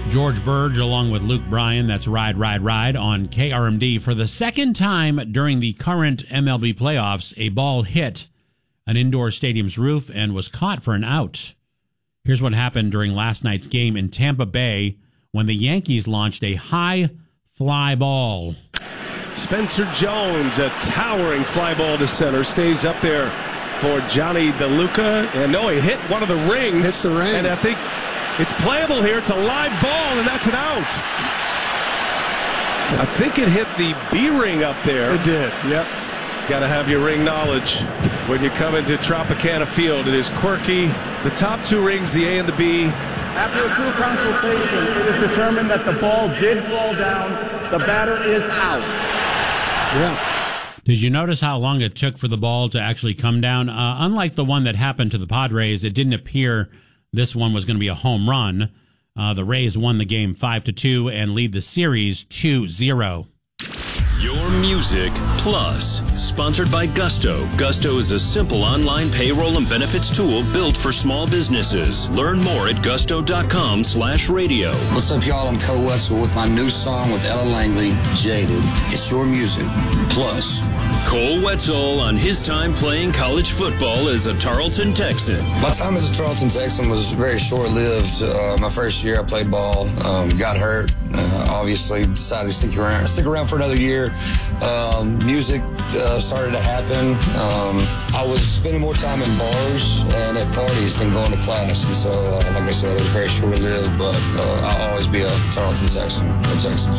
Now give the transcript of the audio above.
George Burge along with Luke Bryan. That's Ride, Ride, Ride on KRMD. For the second time during the current MLB playoffs, a ball hit an indoor stadium's roof and was caught for an out. Here's what happened during last night's game in Tampa Bay when the Yankees launched a high fly ball. Spencer Jones, a towering fly ball to center, stays up there for Johnny DeLuca. And no, he hit one of the rings. Hit the ring. And I think it's playable here. It's a live ball, and that's an out. I think it hit the B ring up there. It did, yep. Got to have your ring knowledge when you come into Tropicana Field. It is quirky. The top two rings, the A and the B. After a true consultation, it is determined that the ball did fall down. The batter is out. Yeah. Did you notice how long it took for the ball to actually come down? Unlike the one that happened to the Padres, it didn't appear this one was going to be a home run. The Rays won the game 5-2 and lead the series 2-0. Your Music Plus, sponsored by Gusto. Gusto is a simple online payroll and benefits tool built for small businesses. Learn more at gusto.com/radio. What's up, y'all? I'm Cole Wetzel with my new song with Ella Langley, Jaded. It's Your Music Plus. Cole Wetzel on his time playing college football as a Tarleton Texan. My time as a Tarleton Texan was very short-lived. My first year I played ball, got hurt. Obviously decided to stick around for another year. Music started to happen. I was spending more time in bars and at parties than going to class. And so, like I said, it was very short-lived, but I'll always be a Tarleton Texan in Texas.